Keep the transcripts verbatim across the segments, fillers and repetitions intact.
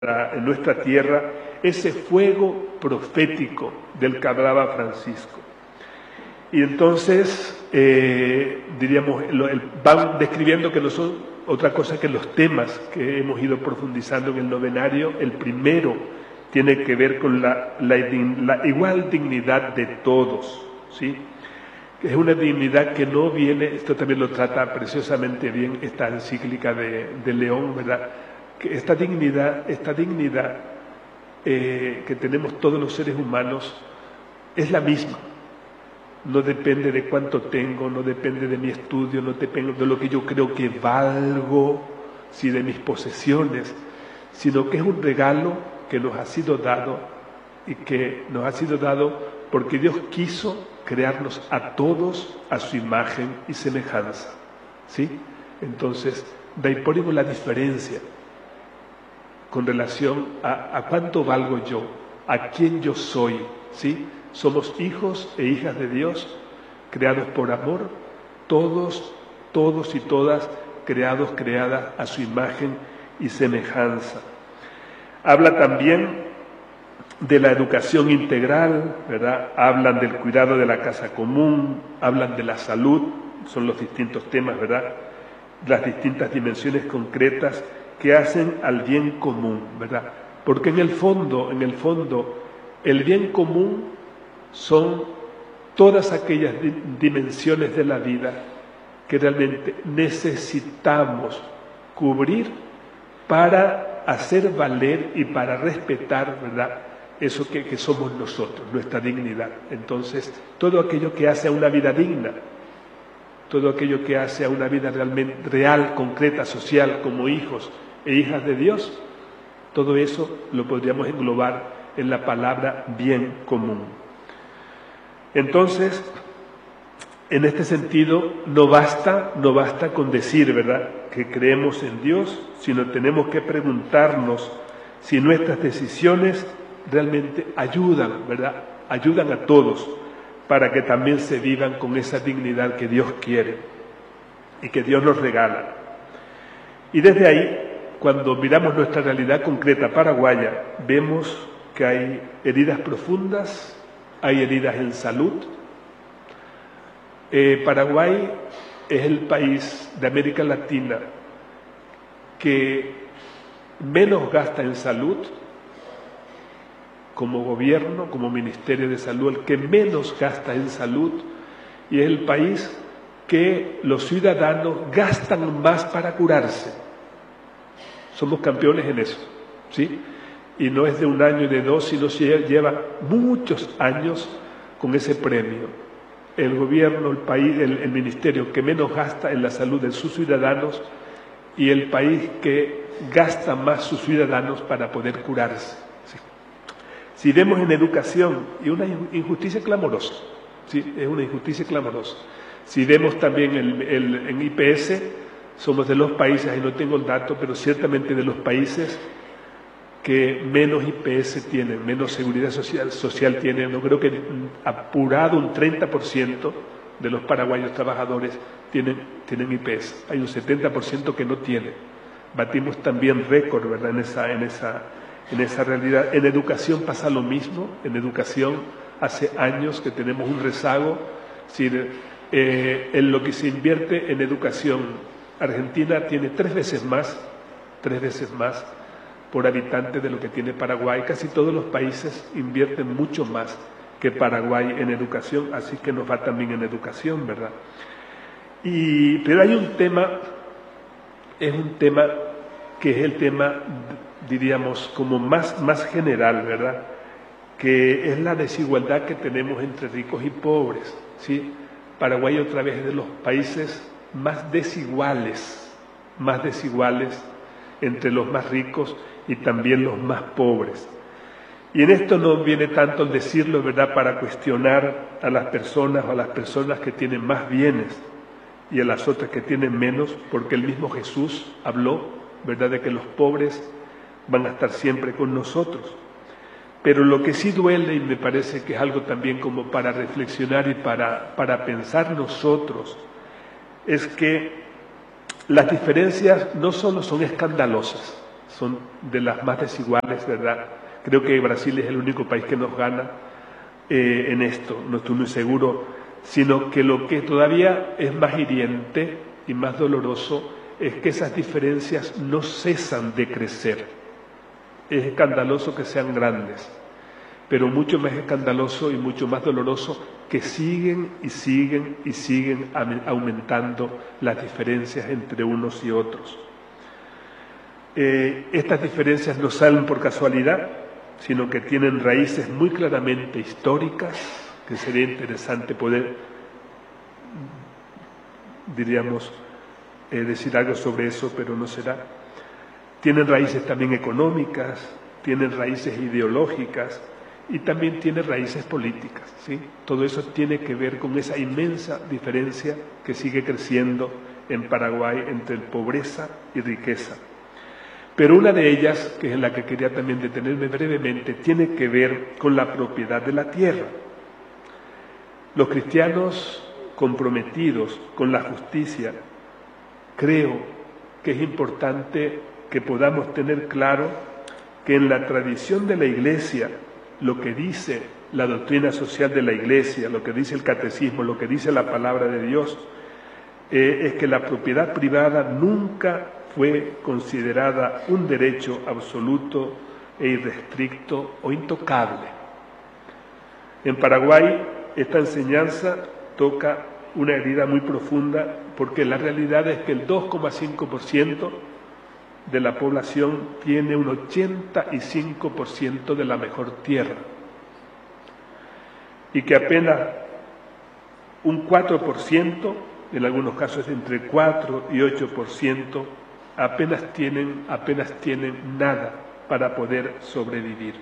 en nuestra tierra ese fuego profético del que hablaba Francisco. Y entonces, eh, diríamos, lo, el, van describiendo que no son otra cosa que los temas que hemos ido profundizando en el novenario. El primero tiene que ver con la, la, la igual dignidad de todos, ¿sí? Es una dignidad que no viene, esto también lo trata preciosamente bien esta encíclica de, de León, ¿verdad? Que esta dignidad, esta dignidad eh, que tenemos todos los seres humanos es la misma. No depende de cuánto tengo, no depende de mi estudio, no depende de lo que yo creo que valgo, si de mis posesiones, sino que es un regalo que nos ha sido dado y que nos ha sido dado porque Dios quiso crearnos a todos a su imagen y semejanza, ¿sí? Entonces, de ahí ponemos la diferencia con relación a, a cuánto valgo yo, a quién yo soy, ¿sí? Somos hijos e hijas de Dios, creados por amor, todos, todos y todas creados, creadas a su imagen y semejanza. Habla también de la educación integral, ¿verdad? Hablan del cuidado de la casa común, hablan de la salud, son los distintos temas, ¿verdad? Las distintas dimensiones concretas que hacen al bien común, ¿verdad? Porque en el fondo, en el fondo, el bien común son todas aquellas dimensiones de la vida que realmente necesitamos cubrir para hacer valer y para respetar, ¿verdad?, eso que, que somos nosotros, nuestra dignidad. Entonces, todo aquello que hace a una vida digna, todo aquello que hace a una vida realmente real, concreta, social, como hijos e hijas de Dios, todo eso lo podríamos englobar en la palabra bien común. Entonces, en este sentido, no basta, no basta con decir, ¿verdad?, que creemos en Dios, sino tenemos que preguntarnos si nuestras decisiones realmente ayudan, ¿verdad?, ayudan a todos para que también se vivan con esa dignidad que Dios quiere y que Dios nos regala. Y desde ahí, cuando miramos nuestra realidad concreta paraguaya, vemos que hay heridas profundas, hay heridas en salud. Eh, Paraguay es el país de América Latina que menos gasta en salud, como gobierno, como Ministerio de Salud, el que menos gasta en salud, y es el país que los ciudadanos gastan más para curarse. Somos campeones en eso, ¿sí? Y no es de un año y de dos, sino se lleva muchos años con ese premio. El gobierno, el país, el, el ministerio que menos gasta en la salud de sus ciudadanos y el país que gasta más sus ciudadanos para poder curarse. ¿Sí? Si vemos en educación, y una injusticia clamorosa, ¿sí?, es una injusticia clamorosa. Si vemos también el, el, en I P S, somos de los países, ahí no tengo el dato, pero ciertamente de los países que menos I P S tienen, menos seguridad social, social tienen. No creo que apurado un treinta por ciento de los paraguayos trabajadores tienen, tienen I P S. Hay un setenta por ciento que no tienen. Batimos también récord, ¿verdad?, en esa, en esa, en esa realidad. En educación pasa lo mismo. En educación hace años que tenemos un rezago. Es decir, eh, en lo que se invierte en educación, Argentina tiene tres veces más, tres veces más por habitante de lo que tiene Paraguay. Casi todos los países invierten mucho más que Paraguay en educación, así que nos va también en educación, ¿verdad? Y, pero hay un tema, es un tema que es el tema, diríamos, como más, más general, ¿verdad?, que es la desigualdad que tenemos entre ricos y pobres, ¿sí? Paraguay otra vez es de los países más desiguales, más desiguales entre los más ricos y también los más pobres. Y en esto no viene tanto el decirlo, ¿verdad?, para cuestionar a las personas o a las personas que tienen más bienes y a las otras que tienen menos, porque el mismo Jesús habló, ¿verdad?, de que los pobres van a estar siempre con nosotros. Pero lo que sí duele, y me parece que es algo también como para reflexionar y para, para pensar nosotros, es que las diferencias no solo son escandalosas, son de las más desiguales, ¿verdad? Creo que Brasil es el único país que nos gana eh, en esto, no estoy muy seguro, sino que lo que todavía es más hiriente y más doloroso es que esas diferencias no cesan de crecer. Es escandaloso que sean grandes, pero mucho más escandaloso y mucho más doloroso que siguen y siguen y siguen aumentando las diferencias entre unos y otros. Eh, estas diferencias no salen por casualidad, sino que tienen raíces muy claramente históricas, que sería interesante poder, diríamos, eh, decir algo sobre eso, pero no será. Tienen raíces también económicas, tienen raíces ideológicas y también tienen raíces políticas, ¿sí? Todo eso tiene que ver con esa inmensa diferencia que sigue creciendo en Paraguay entre pobreza y riqueza. Pero una de ellas, que es en la que quería también detenerme brevemente, tiene que ver con la propiedad de la tierra. Los cristianos comprometidos con la justicia, creo que es importante que podamos tener claro que en la tradición de la Iglesia, lo que dice la doctrina social de la Iglesia, lo que dice el catecismo, lo que dice la palabra de Dios, eh, es que la propiedad privada nunca fue considerada un derecho absoluto e irrestricto o intocable. En Paraguay, esta enseñanza toca una herida muy profunda porque la realidad es que el dos coma cinco por ciento de la población tiene un ochenta y cinco por ciento de la mejor tierra y que apenas un cuatro por ciento, en algunos casos entre cuatro y ocho por ciento, apenas tienen, apenas tienen nada para poder sobrevivir.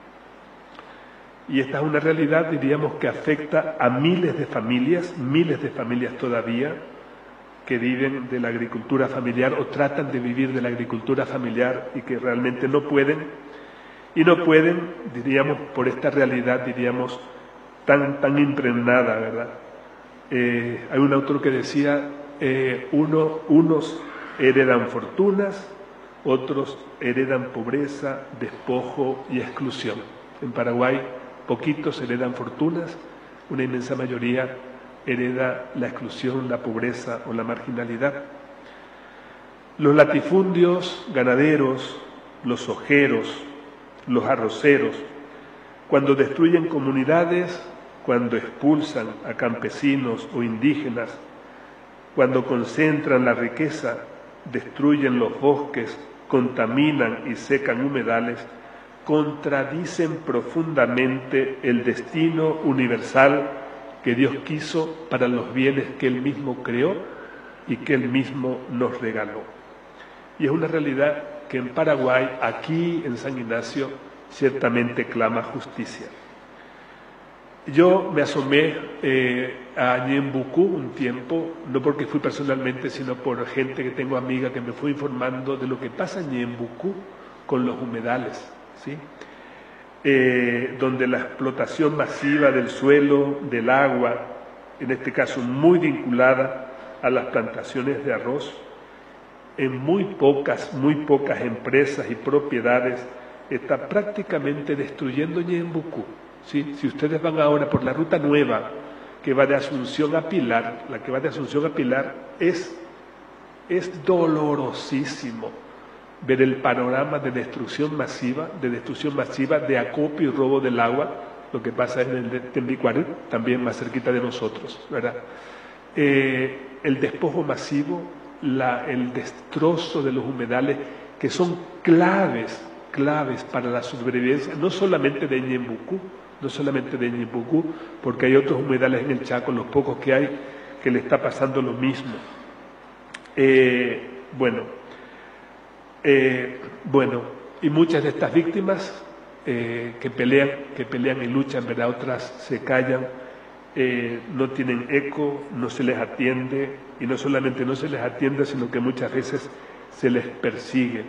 Y esta es una realidad, diríamos, que afecta a miles de familias, miles de familias todavía, que viven de la agricultura familiar o tratan de vivir de la agricultura familiar y que realmente no pueden, y no pueden, diríamos, por esta realidad, diríamos, tan, tan impregnada, ¿verdad? Eh, hay un autor que decía, eh, uno, unos heredan fortunas, otros heredan pobreza, despojo y exclusión. En Paraguay, poquitos heredan fortunas, una inmensa mayoría hereda la exclusión, la pobreza o la marginalidad. Los latifundios ganaderos, los ojeros, los arroceros, cuando destruyen comunidades, cuando expulsan a campesinos o indígenas, cuando concentran la riqueza, destruyen los bosques, contaminan y secan humedales, contradicen profundamente el destino universal que Dios quiso para los bienes que Él mismo creó y que Él mismo nos regaló. Y es una realidad que en Paraguay, aquí en San Ignacio, ciertamente clama justicia. Yo me asomé eh, a Ñembucú un tiempo, no porque fui personalmente, sino por gente que tengo amiga que me fue informando de lo que pasa en Ñembucú con los humedales, ¿sí? Eh, donde la explotación masiva del suelo, del agua, en este caso muy vinculada a las plantaciones de arroz, en muy pocas, muy pocas empresas y propiedades, está prácticamente destruyendo Ñembucú, ¿sí? Si ustedes van ahora por la ruta nueva que va de Asunción a Pilar, la que va de Asunción a Pilar, es, es dolorosísimo ver el panorama de destrucción masiva, de destrucción masiva, de acopio y robo del agua, lo que pasa en el Tembicuarí, también más cerquita de nosotros, ¿verdad? Eh, el despojo masivo, la, el destrozo de los humedales, que son claves, claves para la sobrevivencia, no solamente de Ñembucú, no solamente de Ñembucú, porque hay otros humedales en el Chaco, los pocos que hay, que le está pasando lo mismo. Eh, bueno, Eh, bueno, y muchas de estas víctimas eh, que pelean, que pelean y luchan, ¿verdad? Otras se callan, eh, no tienen eco, no se les atiende, y no solamente no se les atiende, sino que muchas veces se les persigue.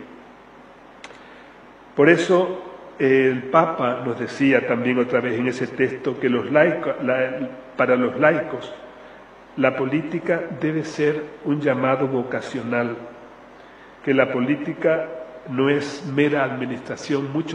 Por eso eh, el Papa nos decía también otra vez en ese texto que los laicos, la, para los laicos la política debe ser un llamado vocacional, que la política no es mera administración, mucho